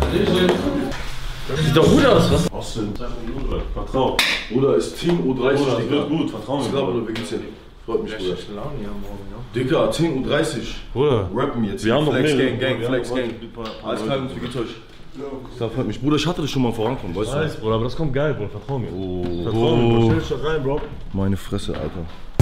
Sieht doch gut aus, was? Austin, vertrau. Bruder, ist Team U30. Bruder, das wird gut, vertrau mir. Bruder, wie geht's dir? Freut mich, Bruder. Laune hier morgen, ja. Dicker, 10:30 Uhr. Bruder, Rappen jetzt. wir haben noch Flex mehr. Gang, Flex Gang. Alles klar, wie geht's euch? Das freut mich. Bruder, ich hatte das schon mal vorankommen, weißt du? Bruder, aber das kommt geil, Bruder, vertrau mir. Oh. Vertrau mir, Bruder. Stell dich doch rein, Bro. Meine Fresse, Alter.